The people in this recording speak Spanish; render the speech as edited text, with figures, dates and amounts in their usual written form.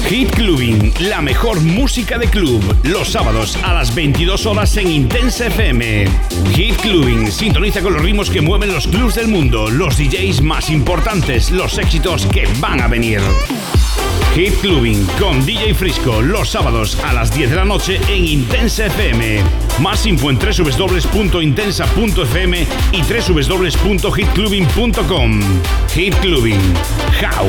Hit Clubbing, la mejor música de club, los sábados a las 22 horas en Intensa FM. Hit Clubbing, sintoniza con los ritmos que mueven los clubs del mundo, los DJs más importantes, los éxitos que van a venir. Hit Clubbing con DJ Frisco, los sábados a las 10 de la noche en Intensa FM. Más info en www.intensa.fm y www.hitclubbing.com. Hit Clubbing, House